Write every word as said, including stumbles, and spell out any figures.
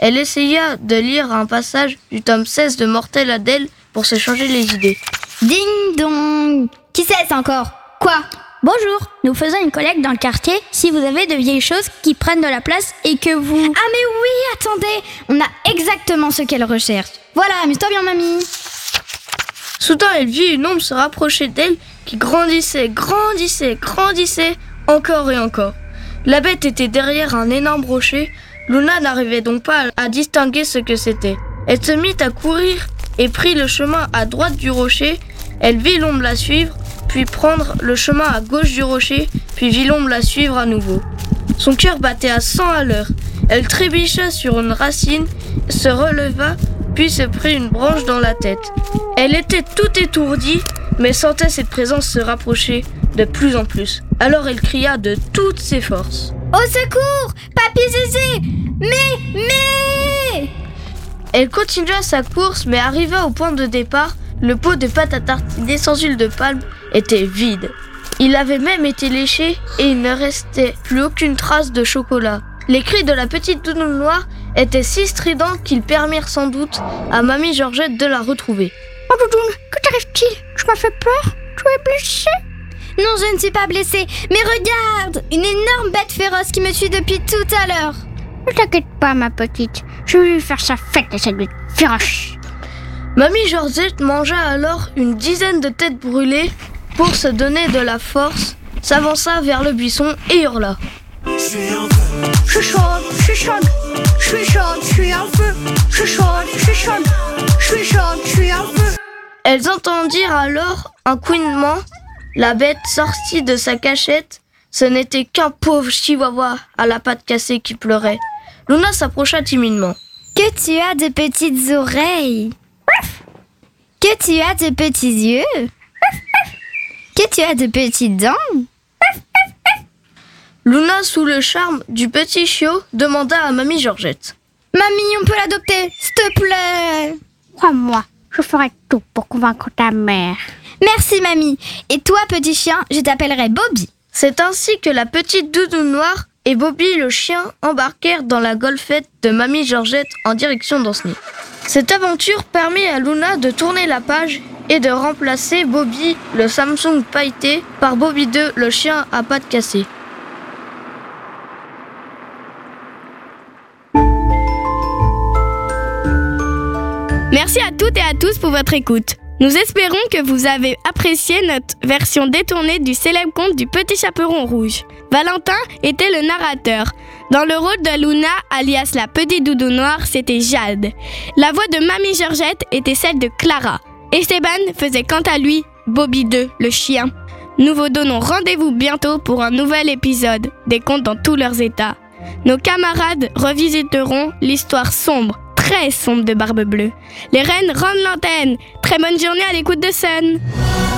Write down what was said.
Elle essaya de lire un passage du tome seize de Mortel Adèle pour se changer les idées. Ding dong! Qui c'est encore? Quoi? Bonjour, nous faisons une collecte dans le quartier si vous avez de vieilles choses qui prennent de la place et que vous... Ah mais oui, attendez! On a exactement ce qu'elle recherche. Voilà, amuse-toi bien, mamie. Soudain, elle vit une ombre se rapprocher d'elle qui grandissait, grandissait, grandissait, encore et encore. La bête était derrière un énorme rocher. Luna n'arrivait donc pas à distinguer ce que c'était. Elle se mit à courir et prit le chemin à droite du rocher. Elle vit l'ombre la suivre, puis prendre le chemin à gauche du rocher, puis vit l'ombre la suivre à nouveau. Son cœur battait à cent à l'heure. Elle trébucha sur une racine, se releva, puis se prit une branche dans la tête. Elle était toute étourdie, mais sentait cette présence se rapprocher de plus en plus. Alors elle cria de toutes ses forces. Au secours! Papy Zézé! Mais, mais... Elle continua sa course, mais arriva au point de départ. Le pot de pâte à tartiner sans huile de palme était vide. Il avait même été léché et il ne restait plus aucune trace de chocolat. Les cris de la petite doudoune noire étaient si stridents qu'ils permirent sans doute à Mamie Georgette de la retrouver. Oh doudoune, que t'arrive-t-il? Tu m'as fait peur? Tu es blessée? Non, je ne suis pas blessée, mais regarde! Une énorme bête féroce qui me suit depuis tout à l'heure. Ne t'inquiète pas, ma petite. Je vais lui faire sa fête à cette bête féroce. Mamie Georgette mangea alors une dizaine de têtes brûlées pour se donner de la force, s'avança vers le buisson et hurla. Je suis en feu, je suis chaude, je suis chaude, je suis chaude, je suis en feu, je suis chaude, je suis chaude, je suis chaude, je suis en feu. Elles entendirent alors un couinement. La bête sortit de sa cachette. Ce n'était qu'un pauvre chihuahua à la patte cassée qui pleurait. Luna s'approcha timidement. Que tu as de petites oreilles! Que tu as de petits yeux! Que tu as de petites dents! Luna, sous le charme du petit chiot, demanda à Mamie Georgette. Mamie, on peut l'adopter, s'il te plaît! Crois-moi, je ferai tout pour convaincre ta mère. Merci, mamie. Et toi, petit chien, je t'appellerai Bobby. C'est ainsi que la petite doudoune noire et Bobby le chien embarquèrent dans la golfette de Mamie Georgette en direction d'Ancenis. Cette aventure permit à Luna de tourner la page et de remplacer Bobby, le Samsung pailleté, par Bobby deux, le chien à pattes cassées. Merci à toutes et à tous pour votre écoute. Nous espérons que vous avez apprécié notre version détournée du célèbre conte du Petit Chaperon Rouge. Valentin était le narrateur. Dans le rôle de Luna, alias la petite doudoune noire, c'était Jade. La voix de Mamie Georgette était celle de Clara. Esteban faisait quant à lui Bobby deux, le chien. Nous vous donnons rendez-vous bientôt pour un nouvel épisode des contes dans tous leurs états. Nos camarades revisiteront l'histoire sombre, très sombre de Barbe Bleue. Les reines rendent l'antenne. Très bonne journée à l'écoute de Sun.